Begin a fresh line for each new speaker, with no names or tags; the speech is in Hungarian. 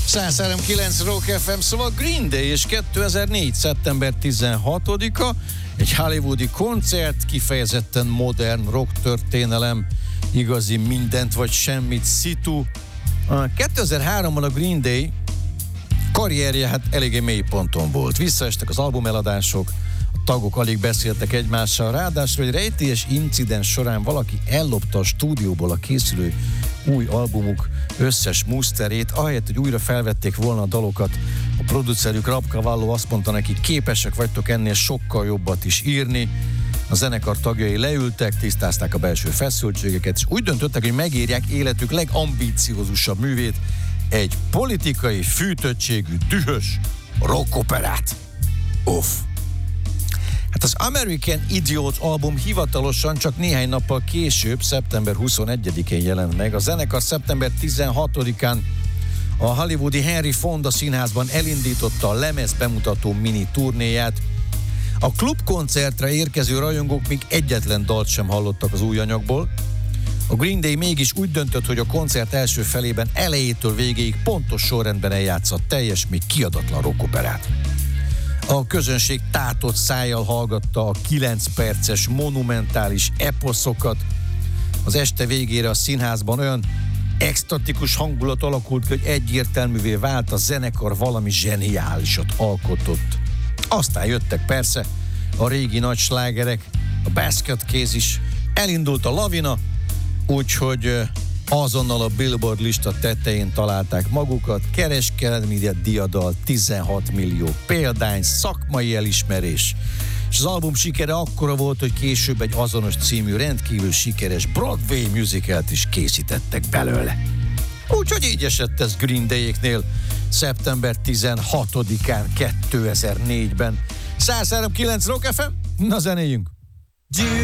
103.9 Rock FM, szóval Green Day és 2004. szeptember 16-a, egy hollywoodi koncert, kifejezetten modern rock történelem, igazi mindent vagy semmit szitu. 2003-ban a Green Day karrierje hát eléggé mélyponton volt. Visszaestek az albumeladások, a tagok alig beszéltek egymással, ráadásul egy rejtélyes incidens során valaki ellopta a stúdióból a készülő új albumuk összes muszterét, ahelyett, hogy újra felvették volna a dalokat. A producerük Rob Cavallo azt mondta nekik, képesek vagytok ennél sokkal jobbat is írni. A zenekar tagjai leültek, tisztázták a belső feszültségeket, és úgy döntöttek, hogy megírják életük legambíciózusabb művét, egy politikai fűtöttségű, dühös rockoperát. Uff! Hát az American Idiot album hivatalosan csak néhány nappal később, szeptember 21-én jelent meg. A zenekar szeptember 16-án a hollywoodi Henry Fonda színházban elindította a lemez bemutató mini turnéját. A klubkoncertre érkező rajongók még egyetlen dalt sem hallottak az új anyagból. A Green Day mégis úgy döntött, hogy a koncert első felében elejétől végéig pontos sorrendben eljátsza teljes, még kiadatlan rockoperát. A közönség tátott szájjal hallgatta a 9 perces monumentális eposzokat. Az este végére a színházban olyan extatikus hangulat alakult ki, hogy egyértelművé vált, a zenekar valami zseniálisat alkotott. Aztán jöttek persze a régi nagy slágerek, a Basket Case is, elindult a lavina, úgyhogy azonnal a Billboard lista tetején találták magukat, kereskedelmi diadal, 16 millió példány, szakmai elismerés, és az album sikere akkora volt, hogy később egy azonos című rendkívül sikeres Broadway musicalt is készítettek belőle. Úgyhogy így esett ez Green Day-éknél szeptember 16-án 2004-ben. 103.9 Rock FM, na zenéljünk!